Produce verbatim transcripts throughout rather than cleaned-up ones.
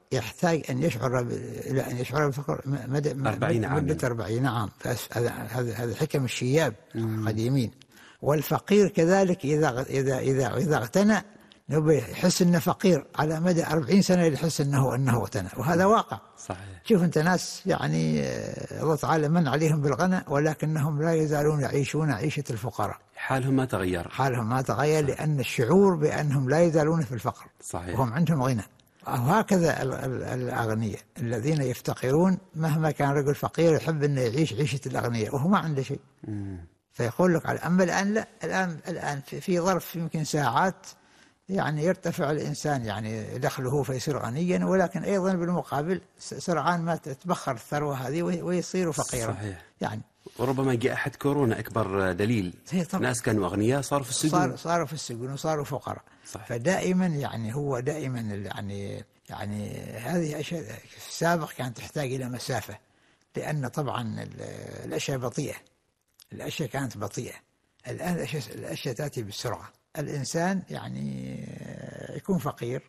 يحتاج أن يشعر ب... إلى أن يشعر بالفقر مدى مدة أربعين عام. هذا هذا حكم الشياب القديمين. والفقير كذلك إذا إذا إذا إذا اغتنى يحس إنه فقير على مدى أربعين سنة، يحس إنه أنه اغتنى، وهذا واقع. صحيح. شوف أنت ناس يعني الله تعالى من عليهم بالغنى ولكنهم لا يزالون يعيشون عيشة الفقراء. حالهم ما تغير. حالهم ما تغير لأن الشعور بأنهم لا يزالون في الفقر. صحيح. وهم عندهم غنى. وهكذا الأغنياء الذين يفتقرون، مهما كان رجل فقير يحب أنه يعيش عيشة الأغنياء وهو ما عنده شيء. مم. فيقول لك على أما الآن لا، الآن الآن في ظرف يمكن ساعات يعني يرتفع الإنسان يعني دخله فيصير غنيا، ولكن أيضا بالمقابل سرعان ما تتبخر الثروة هذه ويصير فقيرا. صحيح. يعني وربما جائحة كورونا أكبر دليل. ناس كانوا أغنياء صاروا في السجون. صار صاروا في السجون وصاروا فقراء. صحيح. فدائما يعني هو دائما يعني يعني هذه أشياء في السابق كانت تحتاج إلى مسافة، لأن طبعا الأشياء بطيئة، الأشياء كانت بطيئة. الآن الأشياء, الأشياء تأتي بسرعة. الإنسان يعني يكون فقير،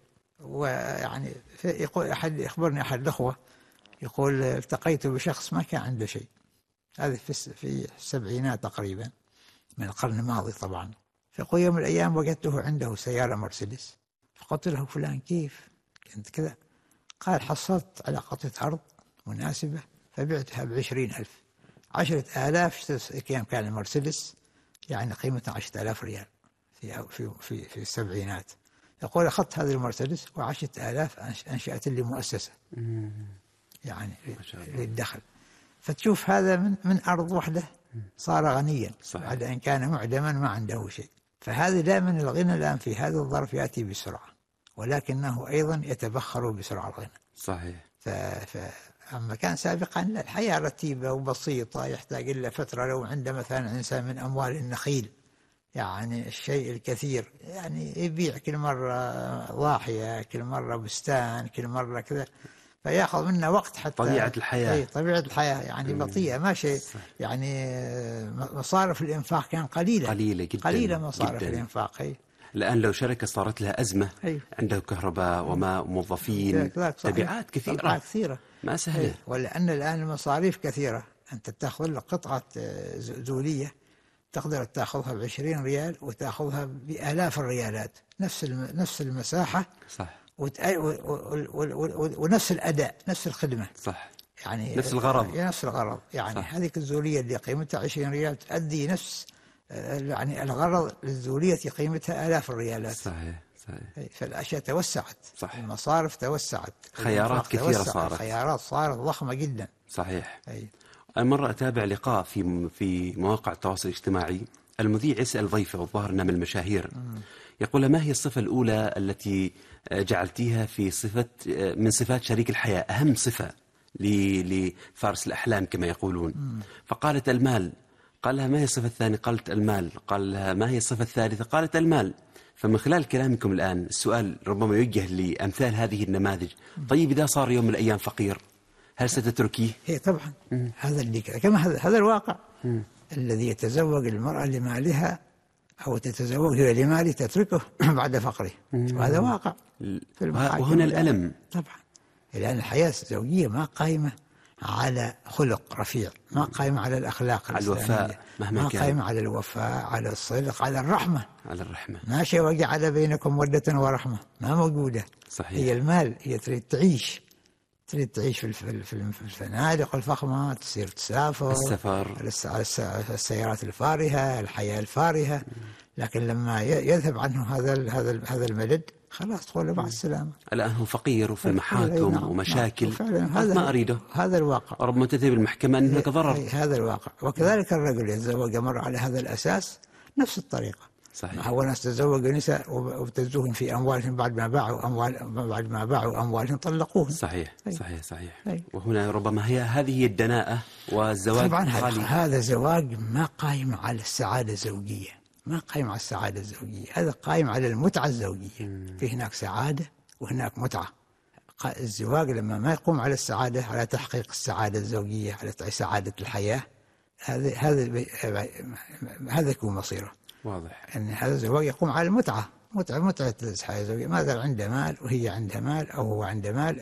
ويعني يقول أحد يخبرني أحد الأخوة يقول التقيت بشخص ما كان عنده شيء، هذا في في السبعينات تقريبا من القرن الماضي طبعا. فيقول يوم من الأيام وجدته عنده سيارة مرسيدس، فقلت له فلان كيف كنت كذا؟ قال حصلت على قطعة أرض مناسبة فبعتها بعشرين ألف، عشرة آلاف كان كان المرسيدس يعني قيمتها عشرة آلاف ريال في في في في السبعينات. يقول أخذت هذه المرسيدس وعشرة آلاف أنشأت لي مؤسسة يعني للدخل. فتشوف هذا من من أرض واحدة صار غنيا بعد أن كان معدما ما عنده شيء. فهذا دائما الغنى الآن في هذا الظرف يأتي بسرعة، ولكنه أيضا يتبخر بسرعة الغنى. صحيح. ف... ف... أما كان سابقا لا، الحياة رتيبة وبسيطة، يحتاج إلا فترة لو عنده مثلا إنسان من أموال النخيل يعني الشيء الكثير، يعني يبيع كل مرة ضاحية، كل مرة بستان، كل مرة كذا، فيأخذ منا وقت حتى طبيعة الحياة. أي طبيعة الحياة يعني بطيئة، ما شيء يعني مصارف الإنفاق كان قليلة قليلة جدا، قليلة مصارف جداً. الإنفاق. أي الآن لو شركة صارت لها أزمة، أي. عنده كهرباء وماء وموظفين، تبعات كثيرة تبعات كثيرة ما سهلة. ولأن الآن المصاريف كثيرة، أنت تأخذ لك قطعة زولية تقدر تأخذها بعشرين ريال وتأخذها بآلاف الريالات، نفس نفس المساحة. صح. وت... ونفس الأداء، نفس الخدمة. صح. يعني نفس الغرض. نفس الغرض يعني هذيك الزولية اللي قيمتها عشرين ريال تؤدي نفس يعني الغرض للزولية قيمتها آلاف الريالات. صحيح. صحيح. فالأشياء توسعت. صح. المصارف توسعت، خيارات كثيرة توسعت. صارت. خيارات صارت ضخمة جدا. صحيح. أي. أنا مرة أتابع لقاء في في مواقع التواصل الاجتماعي، المذيع يسأل ضيفه والظاهر إنه من المشاهير، يقول ما هي الصفة الأولى التي جعلتيها في صفة من صفات شريك الحياة، أهم صفة لفارس الأحلام كما يقولون؟ مم. فقالت المال. قال لها ما هي الصفة الثانية؟ قالت المال. قال لها ما هي الصفة الثالثة؟ قالت المال. فمن خلال كلامكم الآن السؤال ربما يوجه لأمثال هذه النماذج، طيب إذا صار يوم من الأيام فقير هل ستتركيه؟ هي طبعا. مم. هذا اللي كما هذا هذا الواقع. مم. الذي يتزوج المرأة لمالها أو تتزوج هي لماله تتركه بعد فقره، وهذا واقع في المحاكم. وهنا الألم طبعا، لأن الحياة الزوجية ما قائمة على خلق رفيع، ما قائمة على الأخلاق على الوفاء مهما ما كان، قائمة على الوفاء، على الصدق، على الرحمة. على الرحمة. ما شيء وجعل بينكم مودة ورحمة، ما موجودة. صحيح. هي المال، هي تريد تعيش تريد تعيش في في الفنادق الفخمة، تصير تسافر، السفر، السيارات الفارهة، الحياة الفارهة. لكن لما يذهب عنه هذا هذا هذا المدد خلاص تقول مع السلامة. الآن هو فقير وفي المحاكم. نعم. ومشاكل. نعم. هذا ما أريده. هذا الواقع. ربما تذهب المحكمة أن هناك ضرر. هذا الواقع. وكذلك الرجل يتزوج مرة على هذا الأساس نفس الطريقة. صحيح. هو ناس تزوجوا نساء وابتزوهم في أموالهم، بعد ما باعوا أموال بعد ما باعوا أموالهم طلقوهم. صحيح. أي. صحيح. صحيح. أي. وهنا ربما هي هذه الدناءة والزواج. طبعا هذا زواج ما قائم على السعادة الزوجية، ما قائم على السعادة الزوجية، هذا قائم على المتعة الزوجية. مم. في هناك سعادة وهناك متعة. الزواج لما ما يقوم على السعادة، على تحقيق السعادة الزوجية، على سعادة الحياة، هذا هذا هذا يكون مصيره. واضح أن هذا الزواج يقوم على المتعة، متعة متعة الحياة الزوجية. ماذا عنده مال وهي عندها مال أو هو عنده مال،